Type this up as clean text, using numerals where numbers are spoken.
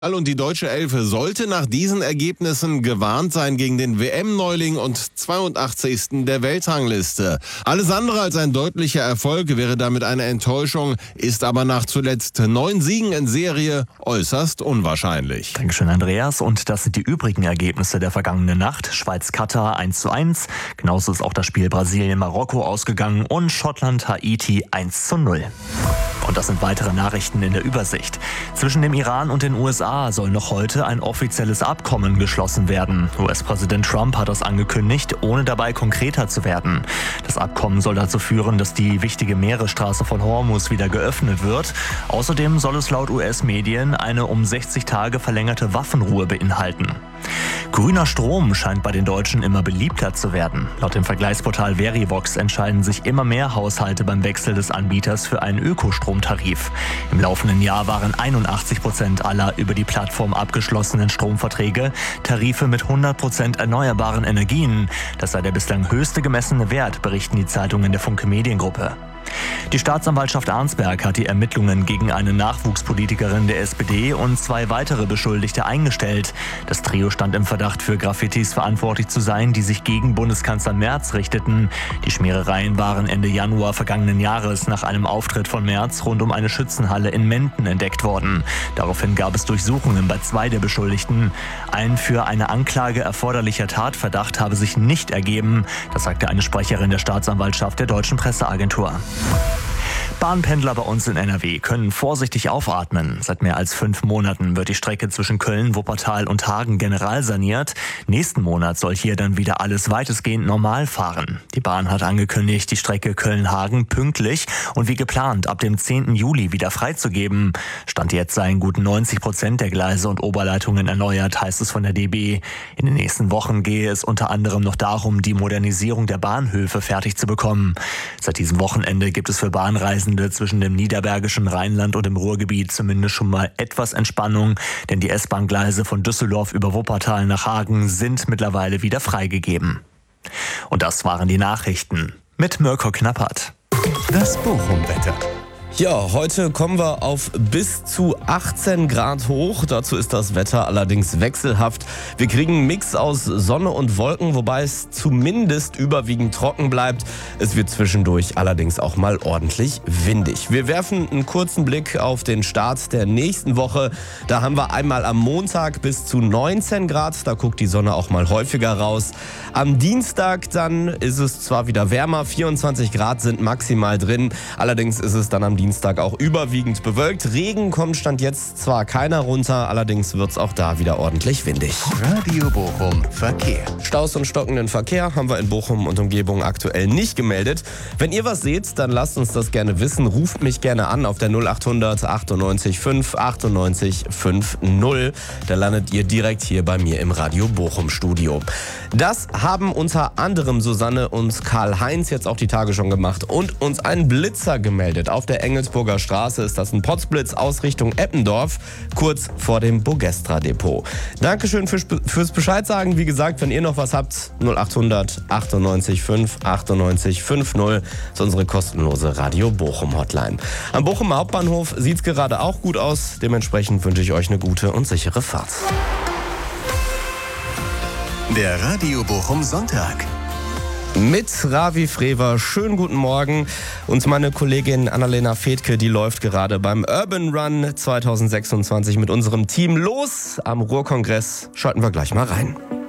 Und die deutsche Elf sollte nach diesen Ergebnissen gewarnt sein gegen den WM-Neuling und 82. der Weltrangliste. Alles andere als ein deutlicher Erfolg wäre damit eine Enttäuschung, ist aber nach zuletzt 9 Siegen in Serie äußerst unwahrscheinlich. Dankeschön, Andreas. Und das sind die übrigen Ergebnisse der vergangenen Nacht. Schweiz-Katar 1:1. Genauso ist auch das Spiel Brasilien-Marokko ausgegangen und Schottland-Haiti 1:0. Und das sind weitere Nachrichten in der Übersicht. Zwischen dem Iran und den USA soll noch heute ein offizielles Abkommen geschlossen werden. US-Präsident Trump hat das angekündigt, ohne dabei konkreter zu werden. Das Abkommen soll dazu führen, dass die wichtige Meeresstraße von Hormuz wieder geöffnet wird. Außerdem soll es laut US-Medien eine um 60 Tage verlängerte Waffenruhe beinhalten. Grüner Strom scheint bei den Deutschen immer beliebter zu werden. Laut dem Vergleichsportal Verivox entscheiden sich immer mehr Haushalte beim Wechsel des Anbieters für einen Ökostromtarif. Im laufenden Jahr waren 81% aller über die Plattform abgeschlossenen Stromverträge Tarife mit 100% erneuerbaren Energien. Das sei der bislang höchste gemessene Wert, berichten die Zeitungen der Funke Mediengruppe. Die Staatsanwaltschaft Arnsberg hat die Ermittlungen gegen eine Nachwuchspolitikerin der SPD und 2 weitere Beschuldigte eingestellt. Das Trio stand im Verdacht, für Graffitis verantwortlich zu sein, die sich gegen Bundeskanzler Merz richteten. Die Schmierereien waren Ende Januar vergangenen Jahres nach einem Auftritt von Merz rund um eine Schützenhalle in Menden entdeckt worden. Daraufhin gab es Durchsuchungen bei 2 der Beschuldigten. Ein für eine Anklage erforderlicher Tatverdacht habe sich nicht ergeben. Das sagte eine Sprecherin der Staatsanwaltschaft der Deutschen Presseagentur. Bahnpendler bei uns in NRW können vorsichtig aufatmen. Seit mehr als 5 Monaten wird die Strecke zwischen Köln, Wuppertal und Hagen generalsaniert. Nächsten Monat soll hier dann wieder alles weitestgehend normal fahren. Die Bahn hat angekündigt, die Strecke Köln-Hagen pünktlich und wie geplant ab dem 10. Juli wieder freizugeben. Stand jetzt seien gut 90% der Gleise und Oberleitungen erneuert, heißt es von der DB. In den nächsten Wochen gehe es unter anderem noch darum, die Modernisierung der Bahnhöfe fertig zu bekommen. Seit diesem Wochenende gibt es für Bahnreisende zwischen dem niederbergischen Rheinland und dem Ruhrgebiet zumindest schon mal etwas Entspannung, denn die S-Bahn-Gleise von Düsseldorf über Wuppertal nach Hagen sind mittlerweile wieder freigegeben. Und das waren die Nachrichten mit Mirko Knappert. Das Bochum-Wetter. Ja, heute kommen wir auf bis zu 18 Grad hoch. Dazu ist das Wetter allerdings wechselhaft. Wir kriegen einen Mix aus Sonne und Wolken, wobei es zumindest überwiegend trocken bleibt. Es wird zwischendurch allerdings auch mal ordentlich windig. Wir werfen einen kurzen Blick auf den Start der nächsten Woche. Da haben wir einmal am Montag bis zu 19 Grad. Da guckt die Sonne auch mal häufiger raus. Am Dienstag dann ist es zwar wieder wärmer, 24 Grad sind maximal drin. Allerdings ist es dann am Dienstag auch überwiegend bewölkt. Regen kommt Stand jetzt zwar keiner runter, allerdings wird es auch da wieder ordentlich windig. Radio Bochum Verkehr. Staus und stockenden Verkehr haben wir in Bochum und Umgebung aktuell nicht gemeldet. Wenn ihr was seht, dann lasst uns das gerne wissen. Ruft mich gerne an auf der 0800 98 5 98 50. Da landet ihr direkt hier bei mir im Radio Bochum Studio. Das haben unter anderem Susanne und Karl-Heinz jetzt auch die Tage schon gemacht und uns einen Blitzer gemeldet. Auf der Engelsburger Straße ist das ein Potzblitz aus Richtung Eppendorf, kurz vor dem Bogestra-Depot. Dankeschön fürs Bescheid sagen. Wie gesagt, wenn ihr noch was habt, 0800 98 5 98 50 ist unsere kostenlose Radio Bochum Hotline. Am Bochumer Hauptbahnhof sieht es gerade auch gut aus. Dementsprechend wünsche ich euch eine gute und sichere Fahrt. Der Radio Bochum Sonntag. Mit Ravi Frewer. Schönen guten Morgen. Und meine Kollegin Annalena Fedke, die läuft gerade beim Urban Run 2026 mit unserem Team los. Am Ruhrkongress schalten wir gleich mal rein.